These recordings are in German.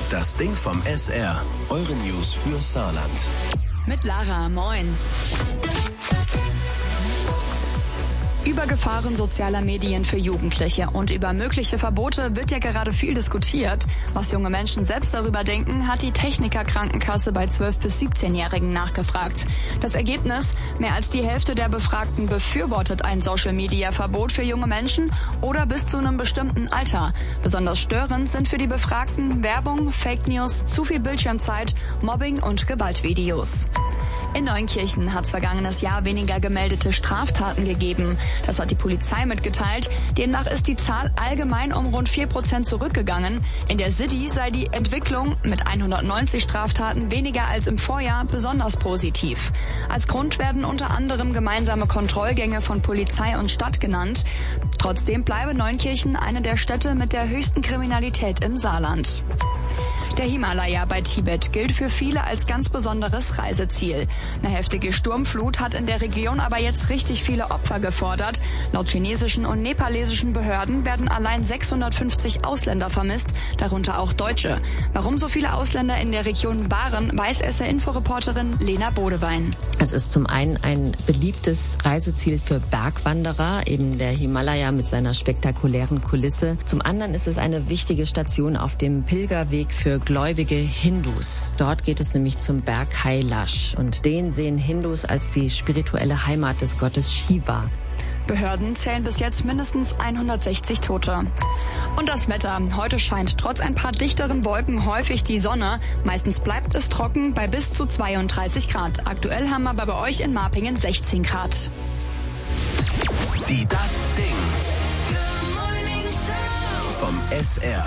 Das Ding vom SR. Eure News für Saarland. Mit Lara, moin. Über Gefahren sozialer Medien für Jugendliche und über mögliche Verbote wird ja gerade viel diskutiert. Was junge Menschen selbst darüber denken, hat die Techniker-Krankenkasse bei 12- bis 17-Jährigen nachgefragt. Das Ergebnis? Mehr als die Hälfte der Befragten befürwortet ein Social-Media-Verbot für junge Menschen oder bis zu einem bestimmten Alter. Besonders störend sind für die Befragten Werbung, Fake News, zu viel Bildschirmzeit, Mobbing und Gewaltvideos. In Neunkirchen hat es vergangenes Jahr weniger gemeldete Straftaten gegeben. Das hat die Polizei mitgeteilt. Demnach ist die Zahl allgemein um rund 4% zurückgegangen. In der City sei die Entwicklung mit 190 Straftaten weniger als im Vorjahr besonders positiv. Als Grund werden unter anderem gemeinsame Kontrollgänge von Polizei und Stadt genannt. Trotzdem bleibe Neunkirchen eine der Städte mit der höchsten Kriminalität im Saarland. Der Himalaya bei Tibet gilt für viele als ganz besonderes Reiseziel. Eine heftige Sturmflut hat in der Region aber jetzt richtig viele Opfer gefordert. Laut chinesischen und nepalesischen Behörden werden allein 650 Ausländer vermisst, darunter auch Deutsche. Warum so viele Ausländer in der Region waren, weiß SR-Info-Reporterin Lena Bodewein. Es ist zum einen ein beliebtes Reiseziel für Bergwanderer, eben der Himalaya mit seiner spektakulären Kulisse. Zum anderen ist es eine wichtige Station auf dem Pilgerweg für gläubige Hindus. Dort geht es nämlich zum Berg Kailash und den sehen Hindus als die spirituelle Heimat des Gottes Shiva. Behörden zählen bis jetzt mindestens 160 Tote. Und das Wetter. Heute scheint trotz ein paar dichteren Wolken häufig die Sonne. Meistens bleibt es trocken bei bis zu 32 Grad. Aktuell haben wir aber bei euch in Marpingen 16 Grad. Die Das Ding vom SR.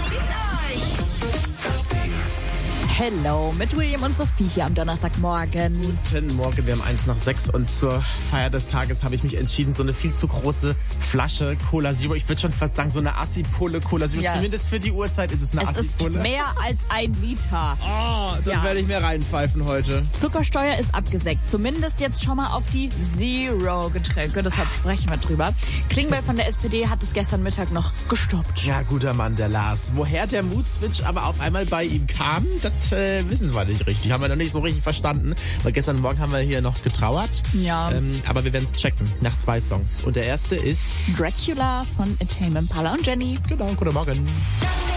Hello, mit William und Sophie hier am Donnerstagmorgen. Guten Morgen, wir haben 1:06 und zur Feier des Tages habe ich mich entschieden, so eine viel zu große Flasche Cola Zero, ich würde schon fast sagen, so eine Assi-Pulle Cola Zero, ja. Zumindest für die Uhrzeit ist es eine Assi-Pulle. Es ist mehr als 1 Liter. Oh, dann werde ich mir reinpfeifen heute. Zuckersteuer ist abgesenkt, zumindest jetzt schon mal auf die Zero-Getränke, deshalb sprechen wir drüber. Klingbeil von der SPD hat es gestern Mittag noch gestoppt. Ja, guter Mann, der Lars. Woher der Mood-Switch aber auf einmal bei ihm kam, das wissen wir nicht richtig. Haben wir noch nicht so richtig verstanden. Weil gestern Morgen haben wir hier noch getrauert. Ja. Aber wir werden es checken nach 2 Songs. Und der erste ist Dracula von Tame Impala und Jenny. Genau, guten Morgen.